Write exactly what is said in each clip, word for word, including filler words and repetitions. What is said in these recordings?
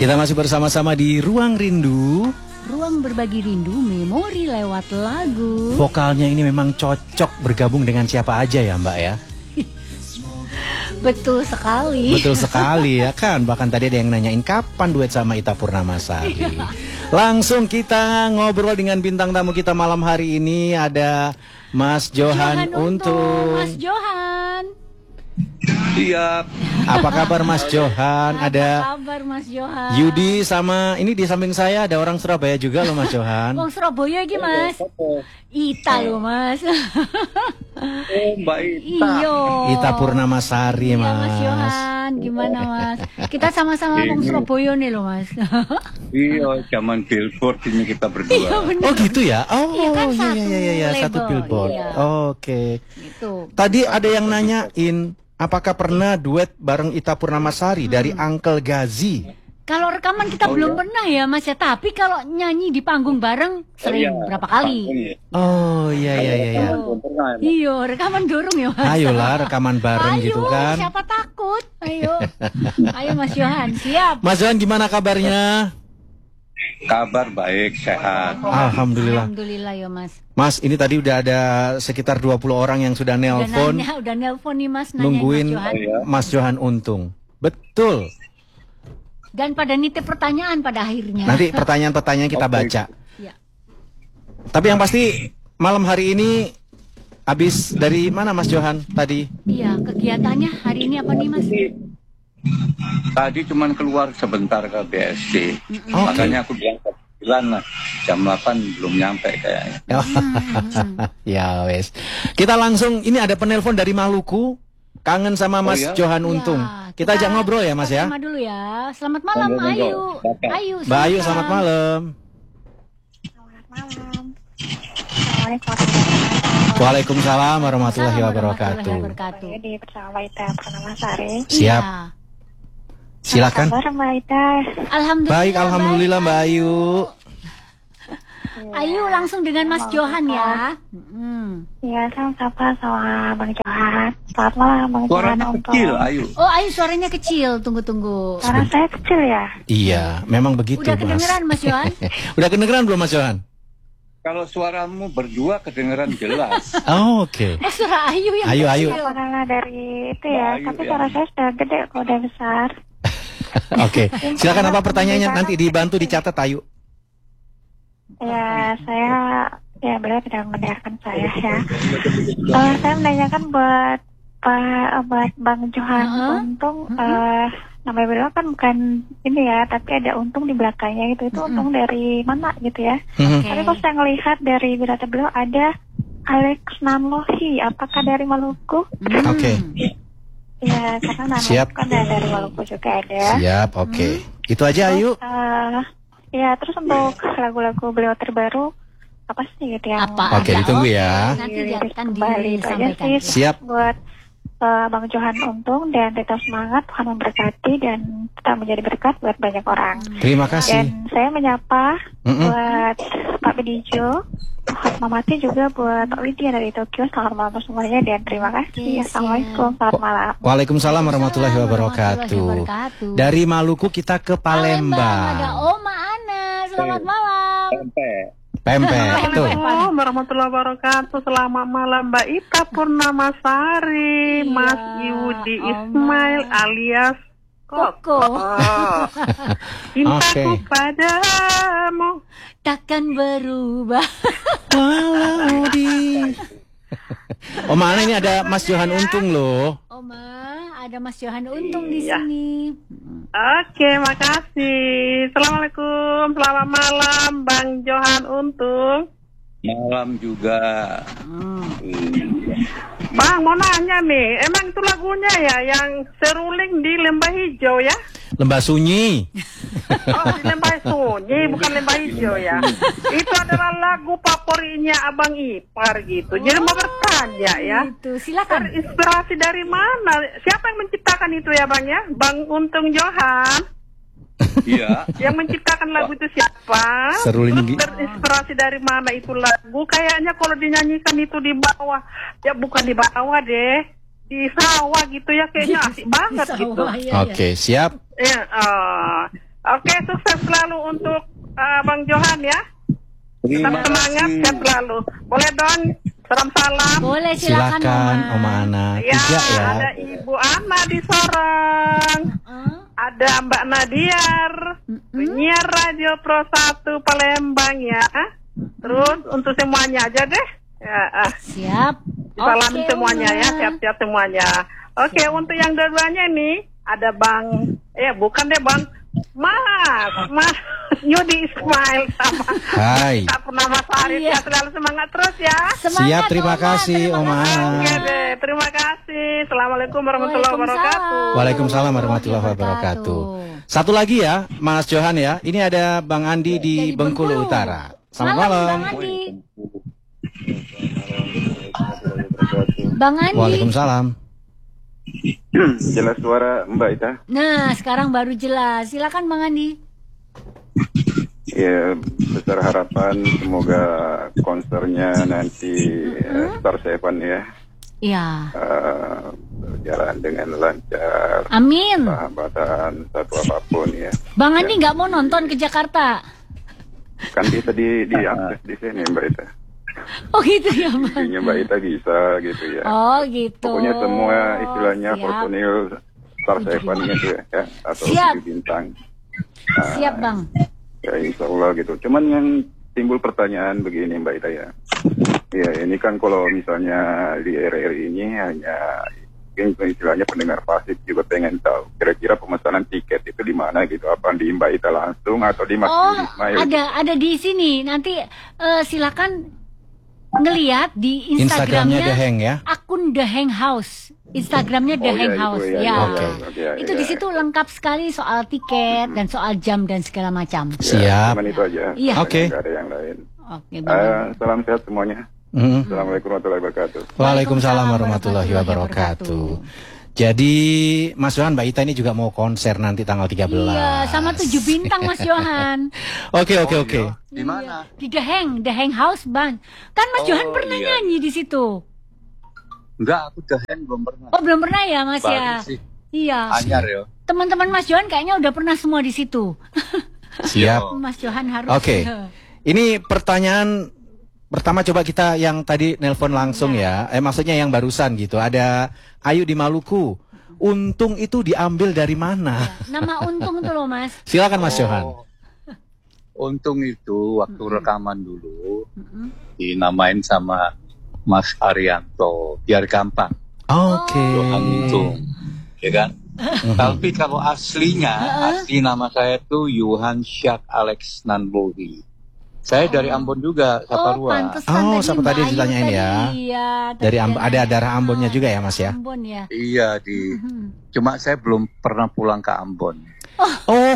Kita masih bersama-sama di Ruang Rindu. Ruang berbagi rindu, memori lewat lagu. Vokalnya ini memang cocok bergabung dengan siapa aja ya Mbak ya? Betul sekali. Betul sekali ya kan. Bahkan tadi ada yang nanyain kapan duet sama Ita Purnamasari. Langsung kita ngobrol dengan bintang tamu kita malam hari ini. Ada Mas Johan, Johan Untung. Mas Johan. Iya. Apa kabar Mas Johan? Apa Ada kabar Mas Johan? Yudi sama ini di samping saya ada orang Surabaya juga loh Mas Johan. Wong Surabaya iki Mas. Ita loh Mas. Oh Mbak Ita. Iyo. Ita Purnamasari Iya, Mas. Mas Johan, gimana Mas? Kita sama-sama Wong Surabaya nih loh Mas. Iya, zaman billboard ini kita berdua. Iya benar. Oh gitu ya? Oh Iya kan, iya satu iya iya, iya. Satu label, billboard. iya. Oke. Gitu. Tadi ada yang nanyain apakah pernah duet bareng Ita Purnamasari Hmm. dari Uncle Gazi? Kalau rekaman kita Oh, belum iya? pernah ya Mas ya, tapi kalau nyanyi di panggung bareng sering iya. berapa kali. Oh iya iya iya. iya. Oh. Belum pernah, ya? Iya, rekaman dorong ya Mas. Ayolah rekaman bareng Ayo, gitu kan. siapa takut? Ayo. Ayo Mas Johan, siap. Mas Johan gimana kabarnya? Kabar baik, sehat. Alhamdulillah. Alhamdulillah ya Mas. Mas, ini tadi udah ada sekitar dua puluh orang yang sudah Udah nelpon nanya, udah nelpon nih Mas, nanyain nungguin Mas Johan. Iya. Mas Johan Untung. Betul. Dan pada nitip pertanyaan pada akhirnya. Nanti pertanyaan-pertanyaan kita Oke. baca. Ya. Tapi yang pasti malam hari ini habis dari mana Mas Johan tadi? Iya, kegiatannya hari ini apa nih Mas? Tadi cuman keluar sebentar ke B S D. Oke. Makanya aku bilang ke sembilan lah. Jam delapan belum nyampe kayaknya. Ya wes. Kita langsung ini ada penelpon dari Maluku. Kangen sama Mas iya? Johan Untung. Ya, Kita ajak ngobrol ya Mas ya. Sama dulu ya. Selamat malam Monggo, monggo. Ayu. Bapak. Ayu. Mbak Ayu selamat malam. Selamat malam. Assalamualaikum Waalaikumsalam warahmatullahi Salam wabarakatuh. wabarakatuh. warahmatullahi di bersama Ita Purnamasari. Siap. Iya. Silakan. Apa kabar Mbak Ita? Alhamdulillah. Baik, alhamdulillah Mbak Ayu. Ayu langsung dengan Mas Johan ya. Hmm. Iya, sama sapa sama Bang Johan. Selamat malam Bang Johan. Suaranya Untung. kecil, Ayu. Oh Ayu suaranya kecil. Tunggu tunggu. Suara saya kecil ya? Iya, memang begitu Udah Mas. kedengeran Mas Johan? Udah kedengeran belum Mas Johan? Kalau suaramu berdua kedengeran jelas. Oh, oke. Oh suara Ayu yang Ayu, Ayu. kecil. Apa karena dari itu ya? Mbak Ayu, Tapi ya. suara saya sudah gede kok, udah besar. Oke. Silakan apa pertanyaannya nanti dibantu dicatat Ayu. Ya, saya ya beliau tidak mendengarkan saya ya. Eh, saya menanyakan buat Pak buat Bang Johan Uh-huh. Untung. eh namanya beliau kan bukan ini ya, tapi ada Untung di belakangnya gitu. Itu Mm-mm. Untung dari mana gitu ya? Mhm. Oke. Tapi kalau saya ngelihat dari berita beliau ada Alex Nanlohi, apakah dari Maluku? Hmm. Oke. Ya, karena nama Siap. kan ada dari Maluku juga ada. Siap, oke. Itu aja Ayu. Eh, ya, terus untuk lagu-lagu beliau terbaru apa sih gitu yang Apa Oke, aja? ditunggu Oke, ya. Nanti Dirilis akan kembali itu aja disampaikan. sih. Siap. Buat eh, Bang Johan Untung dan tetap semangat, Tuhan memberkati dan tetap menjadi berkat buat banyak orang. Terima kasih. Dan saya menyapa Mm-mm. buat Pak Bedijo, Pak Mamati juga buat Pak Widya dari Tokyo. Selamat malam semuanya dan terima kasih. Oke, Assalamualaikum, selamat malam. Waalaikumsalam warahmatullahi Warahmatullahi wabarakatuh. wabarakatuh. Dari Maluku kita ke Ada Palembang. Oma Ana. Selamat malam. Sampai. Pempek, betul. Assalamualaikum warahmatullahi wabarakatuh. Selamat malam Mbak Ita Purnamasari, Iya, Mas Yudi Oma. Ismail alias Koko. Oh. Cintaku Oke. padamu. Takkan berubah. Walau di. Oh mana ini ada Mas Johan Untung loh. Oma, ada Mas Johan Untung di Iya. sini. Oke, makasih. Assalamualaikum, selamat malam Bang Johan Untung. Malam juga. Bang, mau nanya nih, emang itu lagunya ya yang seruling di Lembah Hijau ya? Lembah Sunyi. Oh, di Lembah Sunyi, bukan Lembah Hijau ya. Itu adalah lagu favoritnya Abang Ipar gitu. Jadi mau bertanya ya, Itu, silakan. terinspirasi dari mana? Siapa yang menciptakan itu ya Bang ya? Bang Untung Johan. Iya. Yang menciptakan lagu itu siapa? Seruling Terus gi- terinspirasi dari mana itu lagu? Kayaknya kalau dinyanyikan itu di bawah, ya bukan di bawah deh, di sawah gitu ya, kayaknya asik banget gitu. Sawah, ya, ya. Oke, siap. Ya, eh, Oke, sukses selalu untuk uh, Bang Johan ya. Tetap Terima semangat, kasih. sehat selalu. Boleh dong, salam salam. Boleh silakan, Silakan Oma. Oma Ana. Ya, Tiga ya. ada Ibu Ana di Sorong. Heeh. Ada Mbak Nadiar, penyiar Radio Pro satu Palembang ya. Terus untuk semuanya aja deh. Ya, ah. Siap. Salamin Oke, semuanya Oma. ya, siap-siap semuanya. Oke, untuk yang dua-duanya nih ada Bang, eh bukan deh Bang, Mas, Mas Yudi Ismail sama Hai. tak pernah Mas Arif Iya. ya, selalu semangat terus ya. Semangat, Siap, terima Oma. kasih, Terima Oma. kasih. Oke deh, terima kasih. Assalamualaikum warahmatullahi wabarakatuh. Waalaikumsalam warahmatullahi wabarakatuh. Satu lagi ya, Mas Johan ya. Ini ada Bang Andi di Dari Bengkulu Bengkulu. Utara. Selamat malam. Bang Andi. Bang Andi. Waalaikumsalam. Jelas suara Mbak Ita. Nah, sekarang baru jelas. Silakan Bang Andi. Ya, besar harapan semoga konsernya nanti eh, Star Seven ya Iya. eh, berjalan dengan lancar, Amin. sahabatan satu apapun ya. Bang Andi nggak mau nonton ke Jakarta? Kan bisa di diakses di sini Mbak Ita. Oh gitu ya, Bang. Intinya Mbak Ita bisa gitu ya. Oh gitu. Pokoknya semua istilahnya Siap. personil Star Seven gitu ya, ya atau Siap. tujuh bintang. Siap, Bang. Ya insya Allah gitu. Cuman yang timbul pertanyaan begini Mbak Ita ya. Ya ini kan kalau misalnya di R R I ini hanya mungkin istilahnya pendengar pasif juga pengen tahu kira-kira pemesanan tiket itu di mana gitu. Apa di Mbak Ita langsung atau di Mas Oh, Yudi Ismail? ada ada di sini. Nanti eh, silakan ngelihat di Instagramnya Instagramnya The Hang ya. akun The Hang House. Instagramnya The Oh, Hang iya, itu House. ya, Ya. Oke. Oke, ya, Itu ya. di situ lengkap sekali soal tiket dan soal jam dan segala macam. Siap. Cuman itu aja. Iya. Oke. Nggak ada yang lain. Oke, Bang. Eh, salam sehat semuanya. Mm. Assalamualaikum warahmatullahi wabarakatuh. Waalaikumsalam warahmatullahi wabarakatuh. Jadi Mas Johan, Mbak Ita ini juga mau konser nanti tanggal tiga belas. Iya, sama tujuh bintang Mas Johan. Oke oke oke. Di mana? Di The Hang, The Hang House, Bang. Kan Mas Oh, Johan pernah iya. nyanyi di situ. Enggak, aku dahen belum pernah. Oh, belum pernah ya, Mas Baru ya? sih. Iya. Anyar ya. Teman-teman Mas Johan kayaknya udah pernah semua di situ. Siap. Mas Johan harus. Oke. Ini pertanyaan pertama coba kita yang tadi nelpon langsung ya. Eh maksudnya yang barusan gitu. Ada Ayu di Maluku. Untung itu diambil dari mana? Nama untung tuh loh, Mas. Silakan Mas Johan. Oh. Untung itu waktu rekaman dulu dinamain sama Mas Arianto biar gampang. Oke. Johan Untung, ya kan? Tapi kalau aslinya, asli nama saya itu Johan Syak Alex Nanbohi. Saya dari Ambon juga, Oh, Saparua. pantesan Oh, tadi siapa Mbak tadi Ayu ditanyain tadi. ya? Iya, tadi Dari Amb- ada nanya. darah Ambonnya juga ya, Mas ya? Ambon ya. Iya di. Cuma saya belum pernah pulang ke Ambon. Oh.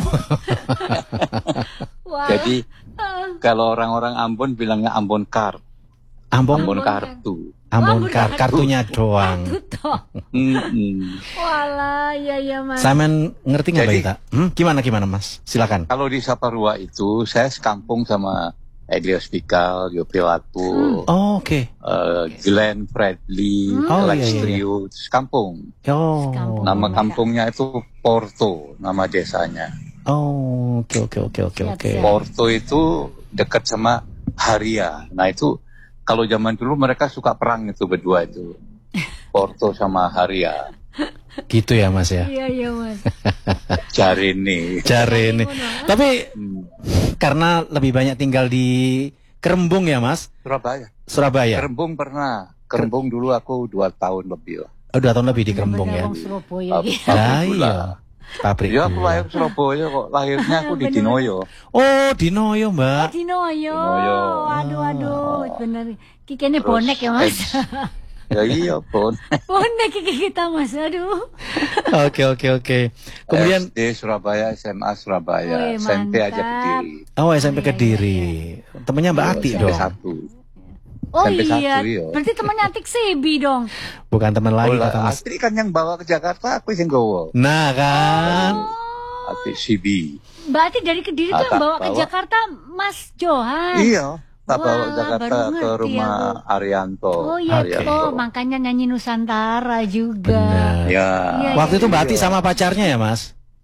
Wah. Jadi kalau orang-orang Ambon bilangnya Ambon Kar, Ambon Ambon Ambon Kartu. Ambon Ambon kar kartu. kartunya doang. Itu toh. Mm-mm. Walah, iya iya, Mas. Samen ngerti nggak Mbak Jadi- Ita? Hmm, gimana gimana Mas? Silakan. Kalau di Saparua itu saya sekampung sama Elias Pikal, Yopi Laku, Oh, oke. eh, Glenn Bradley, Oh, Alex iya, iya. Trio, sekampung. Oh. Sekampung. Nama Oh, kampungnya itu Porto, nama desanya. Oh, oke oke oke oke Siap, oke. siap. Porto itu dekat sama Haria. Nah itu kalau zaman dulu mereka suka perang itu berdua itu. Porto sama Haria. Gitu ya Mas ya. Iya iya, Mas. Jarini. Cari ini. Tapi Hmm. karena lebih banyak tinggal di Kerembung ya Mas, Surabaya. Surabaya. Kerembung pernah. Kerembung dulu aku dua tahun lebih lah. Oh, dua tahun lebih di Kerembung ya. Bener, Wong Surabaya Pab- gitu. pabrik Lah gula. iya. Pabrik. Ya aku gula. lahir Surabaya kok. Lahirnya aku di Bener. Dinoyo. Oh, di Noyo, Oh, Mbak. Dinoyo. Dinoyo. Aduh aduh, bener. Kiki ini Terus, bonek ya, Mas. Ya iya pun. Bonek Kiki kita, Mas. Aduh. Oke oke oke. Kemudian S D Surabaya, S M A Surabaya, Wih, S M P aja mantap. Kediri. oh S M P Iya, iya, Kediri. Temennya Mbak Ati S M P dong. satu. Oh Sampai satu, iya, iya. berarti temannya Atik Sebi dong. Bukan teman lagi Oh, kata lah, Mas. Astri kan yang bawa ke Jakarta, aku yang gowo. Nah kan. Ati Sibi. Mbak Ati dari Kediri tuh yang Ah, bawa ke bawa. Jakarta Mas Johan. Iya, tak bawa Wah, ke Jakarta baru ke ngerti rumah aku. Arianto. Oh iya Oke. toh, makanya nyanyi Nusantara juga. Benar. Ya. Iya, Waktu itu Mbak iya. Ati sama pacarnya ya Mas?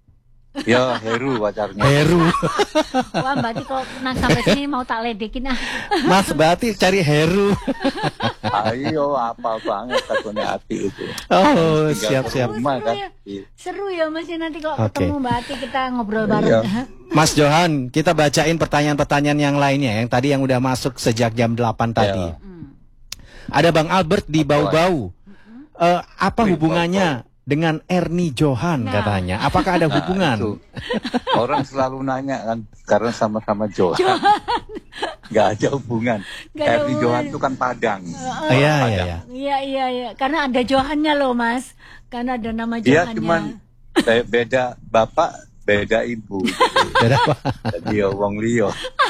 Ya, Heru pacarnya. Heru. Wah, Mbak Ati kok nang sampai sini mau tak ledekin ah. Mas Bati cari Heru. Ayo, apa banget takutnya hati itu. Oh, Tinggal siap-siap. rumah, kan. ya. Iya. Seru ya Mas ya, nanti kalau Oke. ketemu Mbak Ati kita ngobrol bareng. Iya. Mas Johan, kita bacain pertanyaan-pertanyaan yang lainnya yang tadi yang udah masuk sejak jam delapan tadi. Ya. Hmm. Ada Bang Albert di Bau-Bau. Eh, apa Wih, hubungannya dengan Ernie Johan Nah. katanya? Apakah ada Nah, hubungan? itu. Orang selalu nanya kan, karena sama-sama Johan. Gak ada hubungan. Nggak ada Ernie hubungan. Johan itu kan Padang. Oh, iya, iya, iya. Iya iya iya, karena ada Johannya loh Mas. Karena ada nama Dia Johannya. cuman be- beda bapak, beda ibu. Beda apa? Jadi ya wong liya.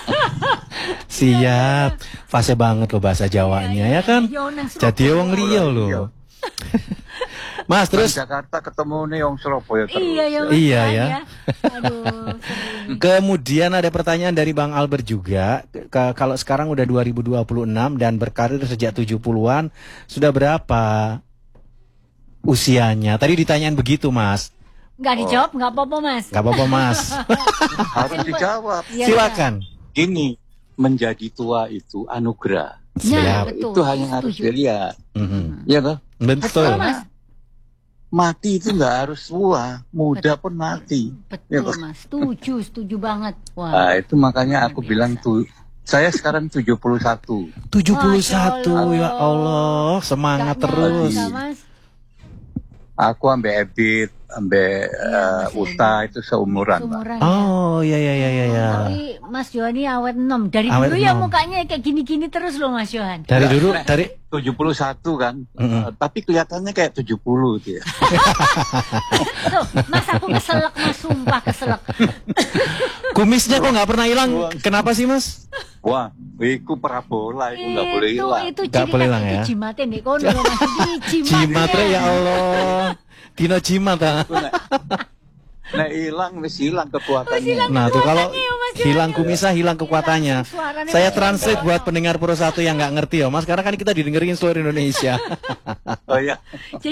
Siap. Fase banget loh bahasa Jawanya ya kan? Yo, nang Jadi Surabaya. wong liya Iya. loh. Mas Terus terus Jakarta ketemu nih wong Surabaya terus. Iya ya Mas. Iya, kan, ya. Aduh, seru ini. kemudian ada pertanyaan dari Bang Albert juga. Ke- kalau sekarang udah dua ribu dua puluh enam dan berkarir sejak tujuh puluhan, sudah berapa usianya? Tadi ditanyain begitu, Mas. Nggak dijawab, nggak apa-apa Mas. Gak apa-apa, Mas. Harus dijawab. Iya, Silakan. Gini, menjadi tua itu anugerah. iya. Siap. Nah, betul. Itu hanya harus Setuju. dilihat. Mhm. Iya kan? Betul. Betul, Mas. Mati itu nggak harus tua, muda pun mati. Ya, Betul Pak. Mas, setuju, setuju banget. Wah. Nah, itu makanya aku Luar bilang biasa. tuh, saya sekarang tujuh puluh satu. tujuh puluh satu, Masya ya Allah. Allah, semangat Nggak terus. nyangka, Mas. Aku ambil Ebit, ambil Iya, eh, masih Uta itu seumuran, Pak. Seumuran. ya. Oh, ya ya ya ya ya. Tapi Mas Johan ini awet enam. Dari Awet dulu ya enom. mukanya kayak gini-gini terus loh Mas Johan. Dari Nggak, dulu nek. dari tujuh puluh satu kan, Mm-mm. Eh, tapi kelihatannya kayak tujuh puluh gitu ya. Tuh, Mas aku keselak Mas, sumpah keselak. kumisnya kok nggak pernah hilang. Kenapa sih, Mas? Wah, iku parabola, itu nggak boleh itu hilang. itu Nggak ciri boleh khas hilang itu ya. jimatnya nih kono loh, Mas. Ini jimat. Jimat re, ya Allah. Dino jimat ah. Itu nek, nek hilang, wis hilang kekuatannya. hilang. Nah tuh kalau Kekuatannya ya, Mas Johan. hilang kumisnya hilang kekuatannya. Hilang suaranya. Saya translate buat pendengar Pro satu yang nggak ngerti ya, Mas. Karena kan kita didengerin seluruh Indonesia. Oh ya.